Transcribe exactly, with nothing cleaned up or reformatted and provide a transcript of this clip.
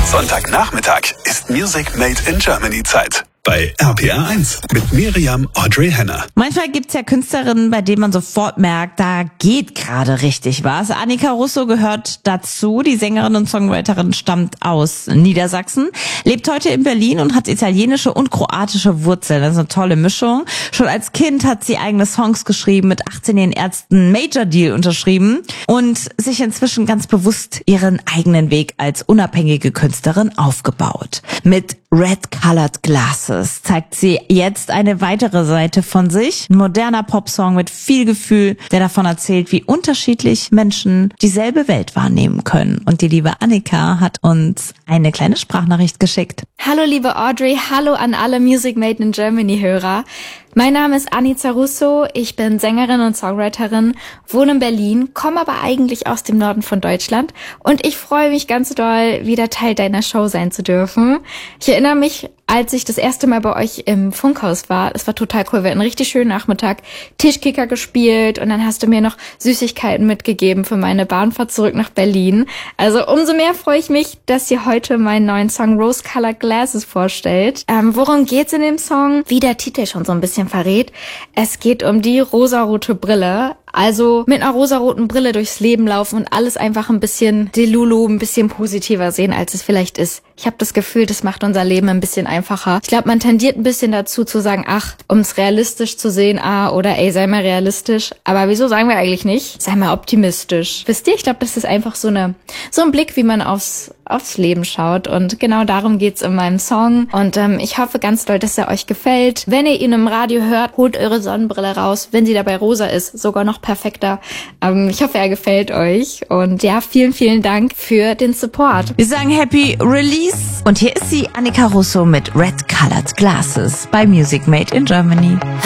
Sonntagnachmittag ist Music Made in Germany Zeit. Bei R P R eins mit Miriam Audrey Henner. Manchmal gibt's ja Künstlerinnen, bei denen man sofort merkt, da geht gerade richtig was. Annika Russo gehört dazu. Die Sängerin und Songwriterin stammt aus Niedersachsen, lebt heute in Berlin und hat italienische und kroatische Wurzeln. Das ist eine tolle Mischung. Schon als Kind hat sie eigene Songs geschrieben, mit achtzehn den ersten Major Deal unterschrieben und sich inzwischen ganz bewusst ihren eigenen Weg als unabhängige Künstlerin aufgebaut. Mit Red Colored Glasses zeigt sie jetzt eine weitere Seite von sich. Ein moderner Popsong mit viel Gefühl, der davon erzählt, wie unterschiedlich Menschen dieselbe Welt wahrnehmen können. Und die liebe Annika hat uns eine kleine Sprachnachricht geschickt. Hallo liebe Audrey, hallo an alle Music Made in Germany Hörer. Mein Name ist Anica Russo, ich bin Sängerin und Songwriterin, wohne in Berlin, komme aber eigentlich aus dem Norden von Deutschland und ich freue mich ganz doll, wieder Teil deiner Show sein zu dürfen. Ich erinnere mich, als ich das erste Mal bei euch im Funkhaus war, es war total cool, wir hatten einen richtig schönen Nachmittag, Tischkicker gespielt und dann hast du mir noch Süßigkeiten mitgegeben für meine Bahnfahrt zurück nach Berlin. Also umso mehr freue ich mich, dass ihr heute meinen neuen Song Rose Colored Glasses vorstellt. Ähm, worum geht's in dem Song? Wie der Titel schon so ein bisschen verrät, es geht um die rosarote Brille. Also mit einer rosaroten Brille durchs Leben laufen und alles einfach ein bisschen delulu, ein bisschen positiver sehen, als es vielleicht ist. Ich habe das Gefühl, das macht unser Leben ein bisschen einfacher. Ich glaube, man tendiert ein bisschen dazu zu sagen, ach, um es realistisch zu sehen, ah, oder ey, sei mal realistisch. Aber wieso sagen wir eigentlich nicht, sei mal optimistisch? Wisst ihr, ich glaube, das ist einfach so eine so ein Blick, wie man aufs aufs Leben schaut. Und genau darum geht's in meinem Song. Und ähm, ich hoffe ganz doll, dass er euch gefällt. Wenn ihr ihn im Radio hört, holt eure Sonnenbrille raus. Wenn sie dabei rosa ist, sogar noch perfekter. Ähm, ich hoffe, er gefällt euch. Und ja, vielen, vielen Dank für den Support. Wir sagen Happy Release. Und hier ist sie, Annika Russo mit Red Colored Glasses bei Music Made in Germany.